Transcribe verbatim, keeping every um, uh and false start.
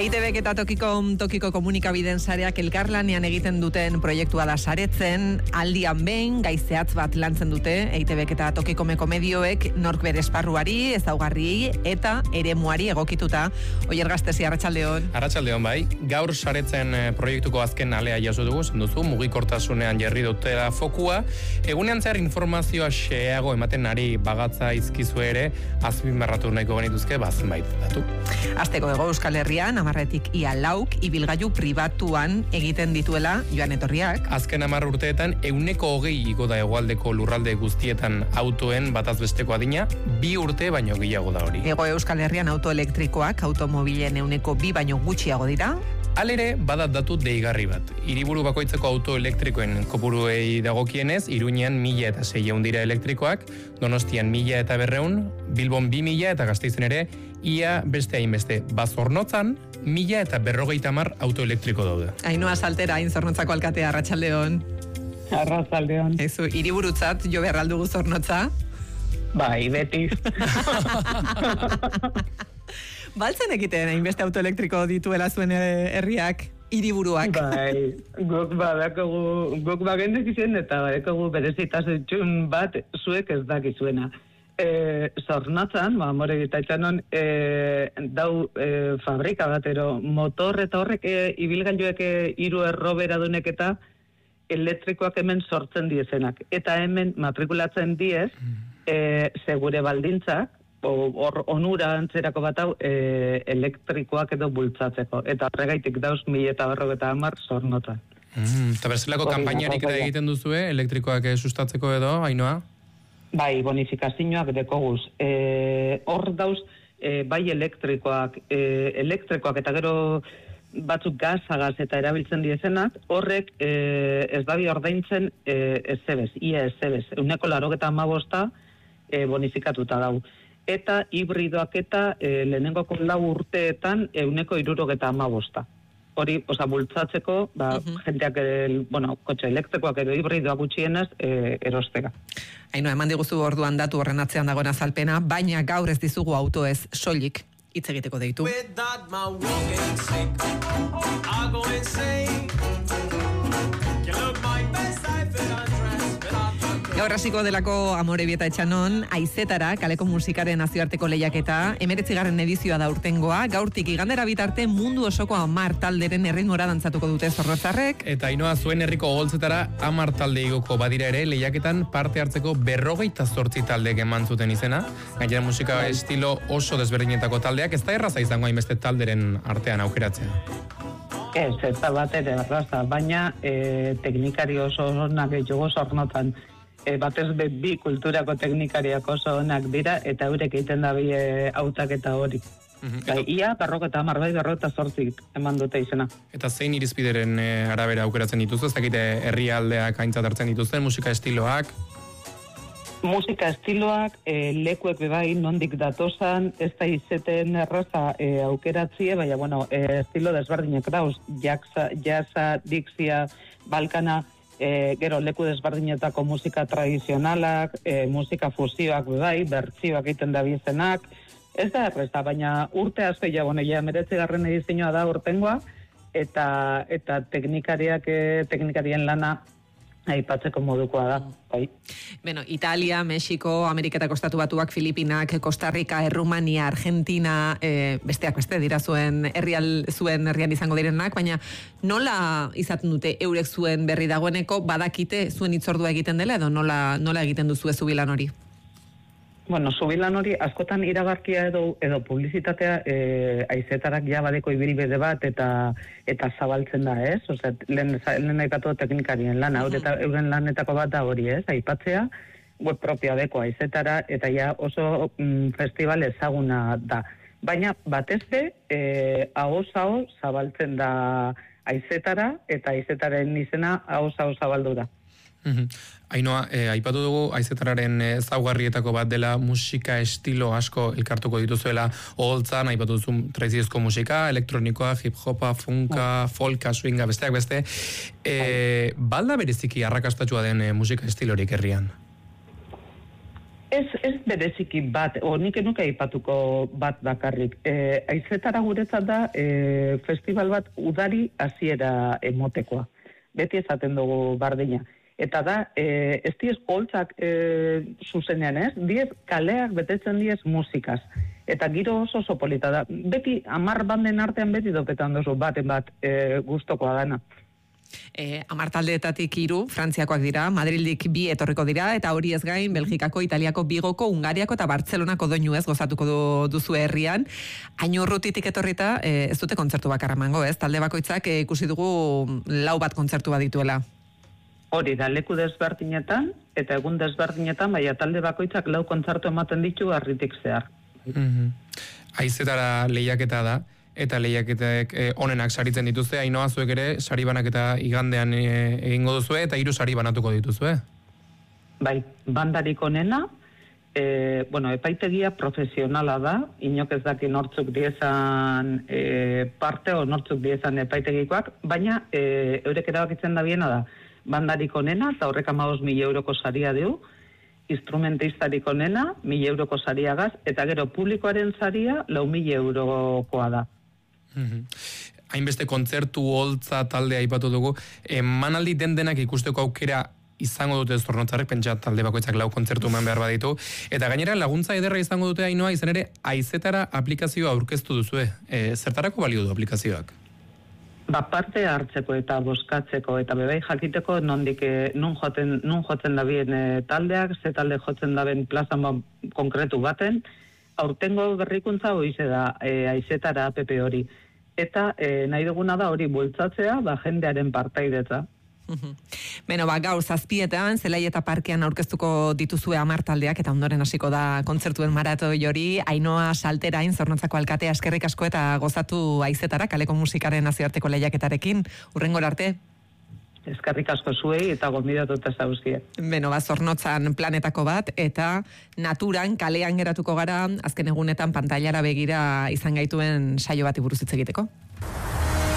E I Te Bek eta tokiko, tokiko komunikabideen sareak elkarlanean egiten duten proiektua da Saretzen, aldian behin, gaizeatz bat lantzen dute, E I Te Bek eta tokiko medioek nork bere esparruari, ezaugarri eta eremuari egokituta. Oier Gaztezi, arratsaldeon. Arratsaldeon bai, gaur Saretzen proiektuko azken alea jaso dugu, zenduzu, mugikortasunean jarri dutela fokua, egunean zer informazioa xeago ematen ari bagatza izkizu ere, azpimarratu nahiko genituzke, bazenbait datu. Azteko ego Euskal Herrian, amarretik ia lauk, ibilgailu pribatuan egiten dituela joan etorriak. Azken amar urteetan, euneko hogei igo da hegoaldeko lurralde guztietan autoen batazbesteko adina, bi urte baino gehiago da hori. Ego Euskal Herrian autoelektrikoak automobilen euneko bi baino gutxiago dira. Halere, badat datu deigarri bat. Hiriburu bakoitzeko autoelektrikoen kopuruei dagokienez, Iruñean mila eta seiehun dira elektrikoak, Donostian mila eta berreun, Bilbon bi mila eta Gasteizen ere, ia beste hainbeste. Bazornotzan, mila eta berrogeita hamar autoelektriko daude. Ainhoa Saltera, Zornotzako alkatea, arratsaldeon. Arratsaldeon. Ezu, hiriburutzat jo behar aldugu Zornotza? Bai, beti. Baltzen egiten hainbeste autoelektriko dituela zuen herriak, hiriburuak. Bai, guk badakogu, guk bagendek izan eta badakogu berezitasun bat zuek ez dakizuena. E, Zornotzan, ba, more gitaitzanon, e, dau e, fabrika batero, motor eta horrek e, ibilgailuek e, hiru errobera dunek eta elektrikoak hemen sortzen diezenak. Eta hemen matrikulatzen diez, e, segure baldintzak, hor onura antzerako bat hau e, elektrikoak edo bultzatzeko. Eta horregaitik dauz mila eta berrogeita hamar Zornotzan. Mm, eta berzelako kanpainarik ere egiten duzue, elektrikoak sustatzeko edo, Ainhoa? Bai, bonifikazioak dekoguz. E, hor dauz, e, bai elektrikoak, e, elektrikoak eta gero batzuk gazagaz eta erabiltzen diezenak, horrek e, ez dabi ordaintzen e, ezebez, ia ezebez. Euneko larogeta amabosta e, bonifikatuta dau. Eta hibridoak eta e, lehenengoko lau urteetan euneko irurogeta amabosta. Hori, oza, bultzatzeko, ba, uh-huh. jenteak, el, bueno, kotxe elektrikoak edo hibridoak gutxienez e, erostega. Haino, eman diguzu orduan datu horren atzean dagoen azalpena, baina gaur ez dizugu auto ez soilik hitz egiteko deitu. Gaur hasiko delako Amorebieta Etxanon, Aizetara, kaleko musikaren nazioarteko lehiaketa, emeretzigarren edizioa da urtengoa, gaurtik igandera bitarte mundu osoko hamar talderen erritmora dantzatuko dute Zorrotzarrek. Eta Ainhoa, zuen herriko goltzetara hamar talde igoko badira ere, lehiaketan parte hartzeko berrogeita zortzi taldeek eman zuten izena. Gainera musika estilo oso desberdinetako taldeak, ez da erraza izango hainbeste talderen artean aukeratzea. Ez, ez da bat ere erraza, baina e, teknikari oso onak jogo Zornotan. E, batez be bi kulturako teknikariak oso onak dira, eta eurek egiten da bi e, hautaketa hori. Mm-hmm. Bai, ia, berroketa hamar, bai, berroketa zortzik eman dute izena. Eta zein irizpideren e, arabera aukeratzen dituzte, ez dakite herrialdeak aintzat hartzen dituzten, musika estiloak? Musika estiloak, e, lekuek bai, nondik datozan, ez da izeten erraza e, aukeratzie, baina, bueno, e, estilo desberdinak dauz, jaksa, jasa, dixia, balkana, E, gero leku desberdinetako musika tradizionalak, e, musika fusioak bai, bertsioak egiten da bizenak, ez da erreza, baina urte asko ja, bueno, ja meretzigarren edizioa da urtengoa, eta eta teknikariak, e, teknikarien lana aipatzeko modukoa da, bai. Bueno, Italia, Mexiko, Ameriketako Estatu Batuak, Filipinak, Costa Rica, Errumania, Argentina, e, besteak beste dira zuen herrial zuen herrian izango direnak, baina nola izaten dute eurek zuen berri dagoeneko badakite zuen hitzordua egiten dela edo nola nola egiten duzu zubilan hori? Bueno, zubilan hori askotan iragarkia edo edo publizitatea e, Aizetarak ja badeko ibilbide bat eta eta zabaltzen da, ez? Osea, lehen lehen aipatu teknikarien lana, uh-huh. eta euren lanetako bat da hori, ez? Aipatzea web propioa deko Aizetara eta ja oso mm, festival ezaguna da. Baina batez be eh ahoz-ahoz zabaltzen da Aizetara eta Aizetaren izena ahoz-ahoz zabaldu da. Mhm. Ainhoa, eh, aipatu dugu Aizetararen ezaugarrietako bat dela musika estilo asko elkartuko dituzuela oholtzan, aipatu duzu tradiziozko musika, elektronikoa, hip-hopa, funka, folka, swinga, besteak beste. Eh, balda bereziki arrakastatua den eh, musika estilorik herrian? Ez, ez bereziki bat, o nik enuke aipatuko bat bakarrik. E, aizetara guretzat da e, festival bat udari hasiera emotekoa. Beti esaten dugu bardina. Eta da, e, ez diez holtzak e, zuzenean ez, diez kaleak betetzen diez musikaz. Eta giro oso oso polita da. Beti, amar banden artean beti dopetan duzu baten bat e, gustokoa dana. E, amar taldeetatik hiru Frantziakoak dira, Madrildik bi etorriko dira, eta hori ez gain, Belgikako, Italiako, Bigoko, Ungariako eta Bartzelonako doinu ez gozatuko du, duzu herrian. Hain urrutitik etorrita, e, ez dute kontzertu bakarra emango, ez? Talde bakoitzak e, ikusi dugu lau bat kontzertu badituela. Hori da, leku desberdinetan, eta egun desberdinetan, baina talde bakoitzak lau kontzertu ematen ditu harritik zehar. Mm-hmm. Aizetara lehiaketa da, eta lehiaketek eh, onenak saritzen dituzte, Ainoa zuek ere sari banaketa igandean eh, egingo duzue, eta hiru sari banatuko dituzue. Bai, bandarik onena, e, bueno, epaitegia profesionala da, inok ez daki nortzuk diezan e, parte o nortzuk diezan epaitegikoak, baina e, eurek erabakitzen da biena da, bandarik onena, eta horrek hamabost mila euroko saria du, instrumentistarik onena, mila euroko sariagaz, eta gero publikoaren saria, lau mila eurokoa da. Hainbeste kontzertu holtza taldea aipatu dugu, emanaldi den denak ikusteko aukera izango dute Zornotzarrek, pentsa talde bakoitzak lau kontzertu eman behar baditu, eta gainera laguntza ederra izango dute Ainoa, izan ere Aizetara aplikazioa aurkeztu duzue. E, zertarako balio du aplikazioak? Ba, parte hartzeko eta boskatzeko eta bebai jakiteko nondik nun joten nun jotzen dabien e, taldeak, ze talde jotzen daben plazan ba, konkretu baten. Aurtengo berrikuntza hoize da e, Aizetara app hori. Eta e, nahi duguna da hori bultzatzea, ba jendearen partaidetza. Beno, ba, gaur zazpietan, Zelaieta Parkean aurkeztuko dituzue hamar taldeak, eta ondoren hasiko da kontzertuen maratoi hori. Ainoa Salterain, Zornotzako alkatea, eskerrik asko eta gozatu Aizetara, kaleko musikaren nazioarteko lehiaketarekin. Hurrengora arte. Eskerrik asko zuei eta gonbidatuta zauzkie. Beno, ba, Zornotzan planetako bat, eta naturan, kalean geratuko gara, azken egunetan pantailara begira izan gaituen saio bati buruz hitz egiteko.